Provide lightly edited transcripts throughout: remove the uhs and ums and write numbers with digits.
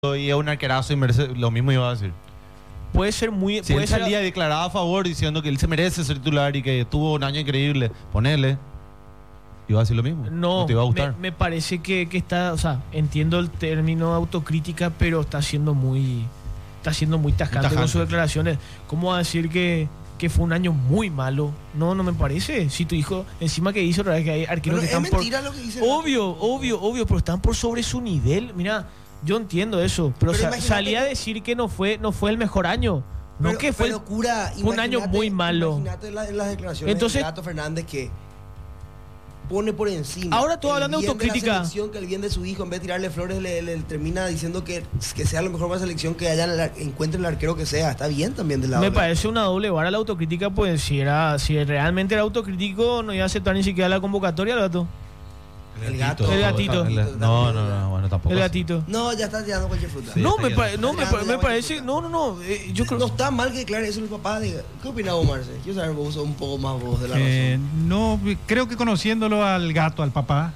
y es un arquerazo y merece, lo mismo iba a decir. Puede ser muy... Si puede él ser, salía y declaraba a favor diciendo que él se merece ser titular y que tuvo un año increíble, ponele, iba a decir lo mismo. no, te iba a gustar. me parece que está... O sea, entiendo el término autocrítica, pero está siendo muy tajante con sus declaraciones. ¿Cómo va a decir que fue un año muy malo? No me parece. Si tu hijo, encima que hizo, la verdad que hay arqueros que están por... Lo que dice Obvio, pero están por sobre su nivel. Mira, yo entiendo eso, pero salía a decir que no fue el mejor año. No, que fue un año muy malo. Imagínate las declaraciones Entonces, de Gato Fernández que pone por encima. Ahora todo hablando de autocrítica. La selección, que el bien de su hijo, en vez de tirarle flores, le termina diciendo que sea lo mejor para la selección, que encuentre el arquero que sea. Está bien también del lado. Me parece una doble vara la autocrítica, pues si realmente era autocrítico, no iba a aceptar ni siquiera la convocatoria, el gato. El gato. El gatito. No, bueno, tampoco. El gatito. No, ya está tirando cualquier fruta. Sí, me parece. Yo creo no está mal que declare eso el papá. ¿Qué opina vos, Marce? Quiero saber vos un poco más vos de la razón. No, creo que conociéndolo al gato, al papá,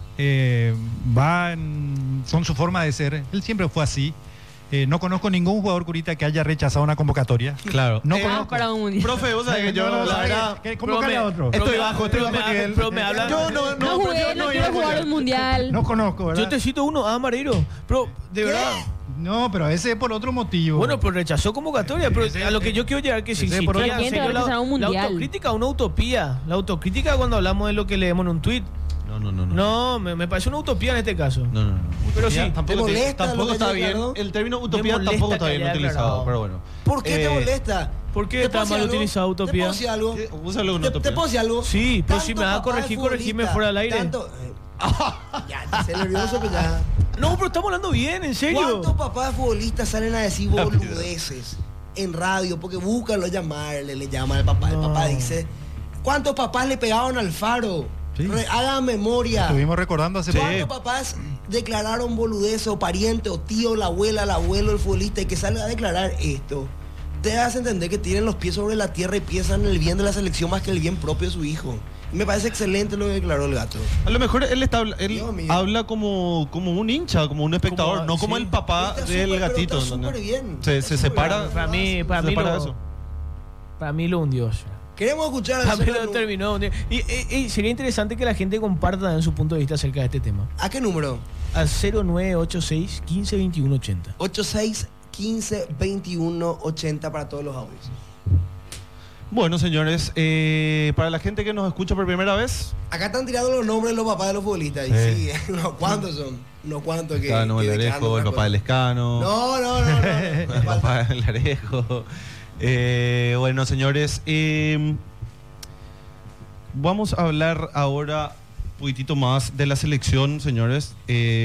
con su forma de ser. Él siempre fue así. No conozco ningún jugador curita que haya rechazado una convocatoria. Claro. No conozco. Para un mundial. Profe, vos sabés que yo, la verdad, ¿Cómo cae a otro? estoy bajo que él. Pero me habla. Yo No jugué, no quiero jugar el mundial. No conozco, ¿verdad? Yo te cito uno, Mareiro. Pero, de verdad. No, pero ese es por otro motivo. Bueno, pero rechazó convocatoria. Pero a lo que yo quiero llegar, que si ese por existía otro- en serio ¿Quién te va a rechazar un la mundial? autocrítica, una utopía. La autocrítica cuando hablamos de lo que leemos en un tuit. No, me parece una utopía en este caso. No. Pero Utopía sí, tampoco, ¿te molesta tampoco lo que está haya bien. declarado? El término Me utopía molesta tampoco está que bien haya utilizado, declarado. pero bueno. ¿Por qué te molesta? ¿Por qué ¿Te está puedo mal decir algo? utilizado utopía? ¿Te puedo decir algo? Úsalo una ¿Te utopía. puedo decir algo? Sí, pero si Tanto me vas a papá de corregime futbolista, fuera del aire. Ya, te nervioso que ya. No, pero estamos hablando bien, en serio. ¿Cuántos papás de futbolistas salen a decir boludeces en radio? Porque buscan llamarle, le llaman al papá. El papá dice, ¿cuántos papás le pegaron al Faro? Sí. Hagan memoria. Estuvimos recordando hace poco. ¿Cuántos papás declararon boludeces o pariente o tío, la abuela, el abuelo, el futbolista y que salga a declarar esto? Te das a entender que tienen los pies sobre la tierra y piensan en el bien de la selección más que el bien propio de su hijo. Y me parece excelente lo que declaró el gato. A lo mejor él Dios mío. habla como un hincha, como un espectador, Como- no como sí. el papá Está del súper, pero gatito. está súper bien. Se Está súper separa. bien. Para mí Se separa eso. para mí lo hundió. Queremos escuchar Para mí a lo terminó. Y sería interesante que la gente comparta en su punto de vista acerca de este tema. ¿A qué número? Al 0986 15 21 80. 86 15 21 80 para todos los audios. Bueno, señores, para la gente que nos escucha por primera vez, Acá están tirando los nombres de los papás de los futbolistas. Y Sí. sí, ¿cuántos son? No cuántos que. Cano, que el declaran Arejo, el otra papá del cosa. Escano. No. El papá del Arejo. Bueno, señores, vamos a hablar ahora un poquitito más de la selección, señores.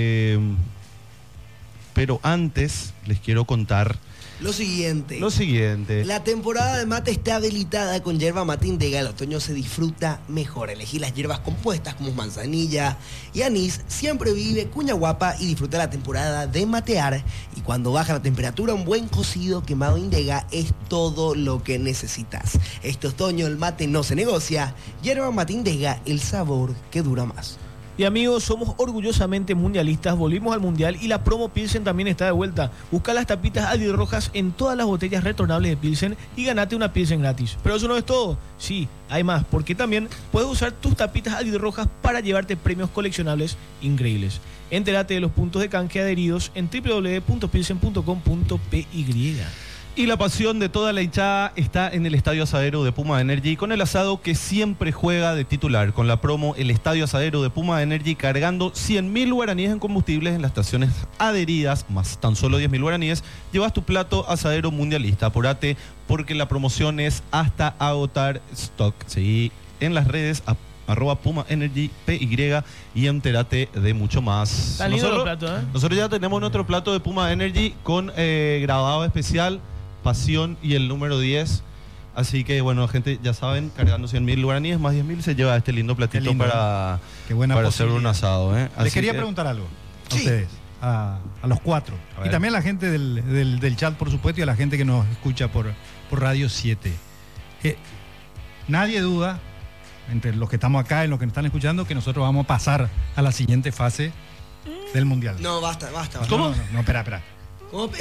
Pero antes les quiero contar Lo siguiente. lo siguiente. La temporada de mate está habilitada con yerba mate Indega. El otoño se disfruta mejor. Elegí las hierbas compuestas como manzanilla y anís. Siempre vive cuña guapa y disfruta la temporada de matear. Y cuando baja la temperatura, un buen cocido quemado Indega es todo lo que necesitas. Este otoño el mate no se negocia. Yerba mate Indega, el sabor que dura más. Y amigos, somos orgullosamente mundialistas, volvimos al mundial y la promo Pilsen también está de vuelta. Busca las tapitas albirrojas en todas las botellas retornables de Pilsen y ganate una Pilsen gratis. Pero eso no es todo, sí, hay más, porque también puedes usar tus tapitas albirrojas para llevarte premios coleccionables increíbles. Entérate de los puntos de canje adheridos en www.pilsen.com.py. Y la pasión de toda la hinchada está en el Estadio Asadero de Puma Energy, con el asado que siempre juega de titular. Con la promo El Estadio Asadero de Puma Energy, cargando 100.000 guaraníes en combustibles en las estaciones adheridas, más tan solo 10.000 guaraníes, llevas tu plato asadero mundialista. Apurate, porque la promoción es hasta agotar stock. Seguí en las redes @Puma Energy PY y entérate de mucho más. Está lindo los platos, ¿eh? Nosotros ya tenemos nuestro plato de Puma Energy con grabado especial, pasión y el número 10. Así que bueno, gente, ya saben, cargando 100.000 guaraníes más 10.000 se lleva este lindo platito lindo, para Qué buena hacer un posibilidad. asado. Les Así quería que- preguntar algo a Sí. ustedes, a los cuatro. A ver. Y también a la gente del chat, por supuesto, y a la gente que nos escucha por Radio 7. Nadie duda, entre los que estamos acá y los que nos están escuchando, que nosotros vamos a pasar a la siguiente fase del Mundial. No, basta. No, espera. Como